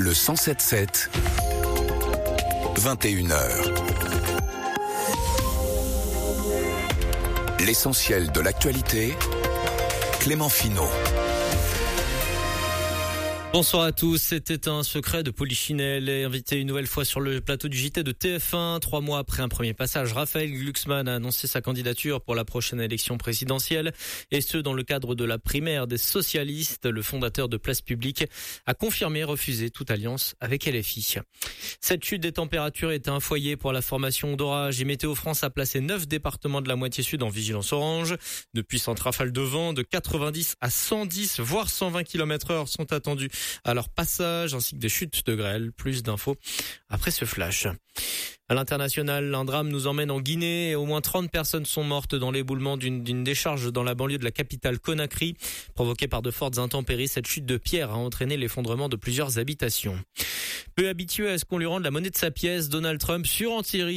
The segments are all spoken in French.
Le 107.7, 21h. L'essentiel de l'actualité, Clément Finot. Bonsoir à tous. C'était un secret de Polichinelle, invité une nouvelle fois sur le plateau du JT de TF1. 3 mois après un premier passage, Raphaël Glucksmann a annoncé sa candidature pour la prochaine élection présidentielle. Et ce, dans le cadre de la primaire des socialistes. Le fondateur de Place Publique a confirmé refuser toute alliance avec LFI. Cette chute des températures est un foyer pour la formation d'orages. Et Météo France a placé 9 départements de la moitié sud en vigilance orange. De puissantes rafales de vent de 90 à 110, voire 120 km/h sont attendues à leur passage, ainsi que des chutes de grêle. Plus d'infos après ce flash. À l'international, un drame nous emmène en Guinée et au moins 30 personnes sont mortes dans l'éboulement d'une décharge dans la banlieue de la capitale Conakry. Provoquée par de fortes intempéries, cette chute de pierre a entraîné l'effondrement de plusieurs habitations. Peu habitué à ce qu'on lui rende la monnaie de sa pièce, Donald Trump surenchérit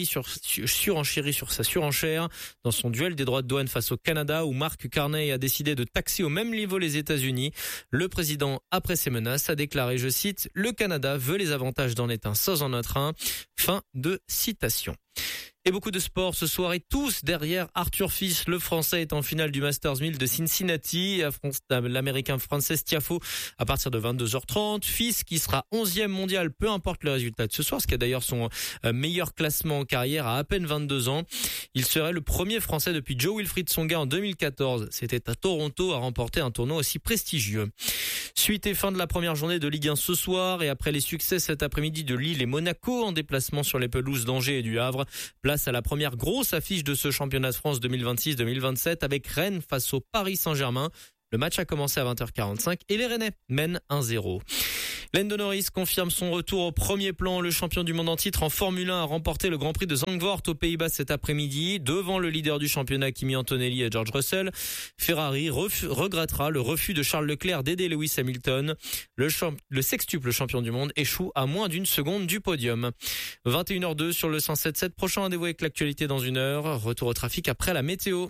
sur sa surenchère dans son duel des droits de douane face au Canada, où Mark Carney a décidé de taxer au même niveau les États-Unis. Le président, après ces menaces, a déclaré, je cite, « Le Canada veut les avantages d'en être un sans en être un ». Fin de citation. Et beaucoup de sport ce soir et tous derrière Arthur Fils. Le Français est en finale du Masters 1000 de Cincinnati. Affronte l'Américain Frances Tiafoe à partir de 22h30. Fils qui sera 11e mondial, peu importe le résultat de ce soir, ce qui est d'ailleurs son meilleur classement en carrière à peine 22 ans. Il serait le premier Français depuis Joe Wilfried Tsonga en 2014. C'était à Toronto à remporter un tournoi aussi prestigieux. Suite et fin de la première journée de Ligue 1 ce soir et après les succès cet après-midi de Lille et Monaco en déplacement sur les pelouses d'Angers et du Havre, place à la première grosse affiche de ce championnat de France 2026-2027 avec Rennes face au Paris Saint-Germain. Le match a commencé à 20h45 et les Rennais mènent 1-0. Lando Norris confirme son retour au premier plan. Le champion du monde en titre en Formule 1 a remporté le Grand Prix de Zandvoort aux Pays-Bas cet après-midi, devant le leader du championnat Kimi Antonelli et George Russell. Ferrari regrettera le refus de Charles Leclerc d'aider Lewis Hamilton. Le sextuple champion du monde échoue à moins d'une seconde du podium. 21h02 sur le 107.7. Prochain rendez-vous avec l'actualité dans une heure. Retour au trafic après la météo.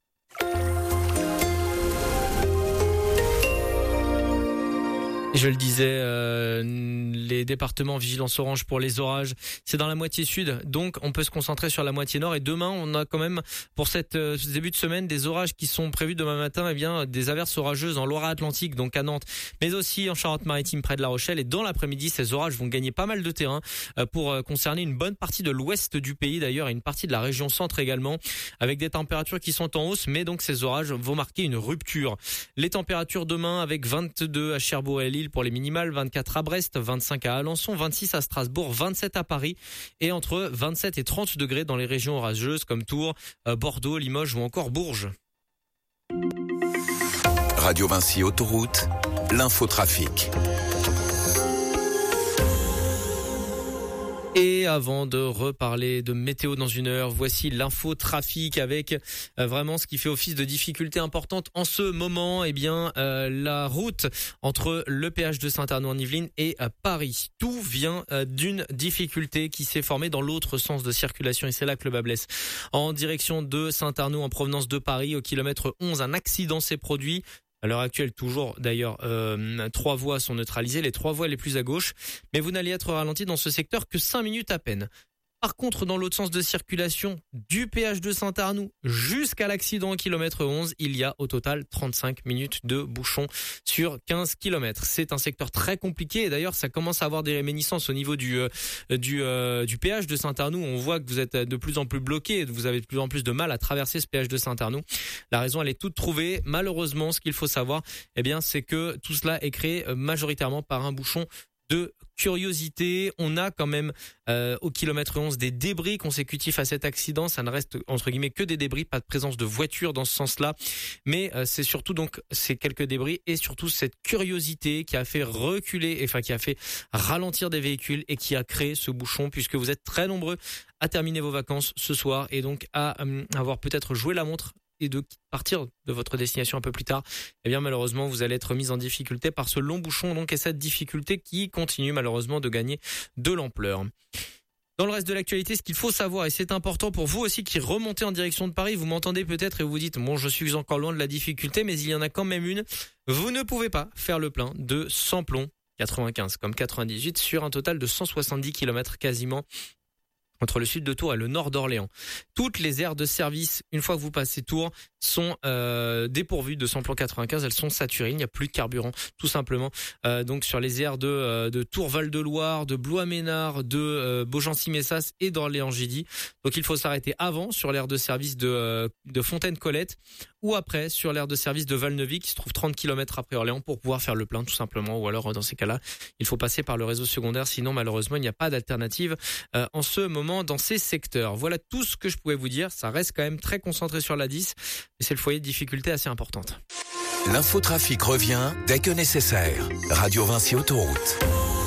Je le disais, les départements vigilance orange pour les orages, c'est dans la moitié sud, donc on peut se concentrer sur la moitié nord. Et demain, on a quand même pour ce début de semaine des orages qui sont prévus demain matin, et bien des averses orageuses en Loire-Atlantique, donc à Nantes, mais aussi en Charente-Maritime près de La Rochelle. Et dans l'après-midi, ces orages vont gagner pas mal de terrain pour concerner une bonne partie de l'ouest du pays d'ailleurs, et une partie de la région centre également, avec des températures qui sont en hausse, mais donc ces orages vont marquer une rupture. Les températures demain avec 22 à Cherbourg et Lille pour les minimales, 24 à Brest, 25 à Alençon, 26 à Strasbourg, 27 à Paris et entre 27 et 30 degrés dans les régions orageuses comme Tours, Bordeaux, Limoges ou encore Bourges. Radio Vinci Autoroute, l'infotrafic. Et avant de reparler de météo dans une heure, voici l'infotrafic avec vraiment ce qui fait office de difficulté importante en ce moment. Eh bien, la route entre le péage de Saint-Arnoux en Yvelines et Paris. Tout vient d'une difficulté qui s'est formée dans l'autre sens de circulation et c'est là que le bas blesse. En direction de Saint-Arnoux en provenance de Paris, au kilomètre 11, un accident s'est produit. À l'heure actuelle, toujours d'ailleurs, 3 voies sont neutralisées, les 3 voies les plus à gauche, mais vous n'allez être ralenti dans ce secteur que 5 minutes à peine. Par contre, dans l'autre sens de circulation, du péage de Saint-Arnoux jusqu'à l'accident au kilomètre 11, il y a au total 35 minutes de bouchon sur 15 kilomètres. C'est un secteur très compliqué et d'ailleurs, ça commence à avoir des réminiscences au niveau du péage de Saint-Arnoux. On voit que vous êtes de plus en plus bloqué et vous avez de plus en plus de mal à traverser ce péage de Saint-Arnoux. La raison, elle est toute trouvée. Malheureusement, ce qu'il faut savoir, eh bien, c'est que tout cela est créé majoritairement par un bouchon de curiosité. On a quand même au kilomètre 11 des débris consécutifs à cet accident. Ça ne reste entre guillemets que des débris, pas de présence de voiture dans ce sens-là. Mais c'est surtout donc ces quelques débris et surtout cette curiosité qui a fait reculer, enfin qui a fait ralentir des véhicules et qui a créé ce bouchon, puisque vous êtes très nombreux à terminer vos vacances ce soir et donc à avoir peut-être joué la montre et de partir de votre destination un peu plus tard, eh bien malheureusement vous allez être mis en difficulté par ce long bouchon donc et cette difficulté qui continue malheureusement de gagner de l'ampleur. Dans le reste de l'actualité, ce qu'il faut savoir, et c'est important pour vous aussi qui remontez en direction de Paris, vous m'entendez peut-être et vous vous dites, bon, je suis encore loin de la difficulté, mais il y en a quand même une. Vous ne pouvez pas faire le plein de sans-plomb 95 comme 98 sur un total de 170 km quasiment entre le sud de Tours et le nord d'Orléans. Toutes les aires de service, une fois que vous passez Tours, sont dépourvues de samplon 95. Elles sont saturées, il n'y a plus de carburant, tout simplement. Donc sur les aires de Tours Val-de-Loire, de Blois-Ménard, de Beaugency-Messas et d'Orléans-Gidy. Donc il faut s'arrêter avant sur l'aire de service de Fontaine-Colette ou après sur l'aire de service de Valneuvy qui se trouve 30 km après Orléans pour pouvoir faire le plein tout simplement. Ou alors dans ces cas-là, il faut passer par le réseau secondaire. Sinon malheureusement il n'y a pas d'alternative en ce moment dans ces secteurs. Voilà tout ce que je pouvais vous dire. Ça reste quand même très concentré sur la 10, mais c'est le foyer de difficulté assez importante. L'infotrafic revient dès que nécessaire. Radio Vinci Autoroute.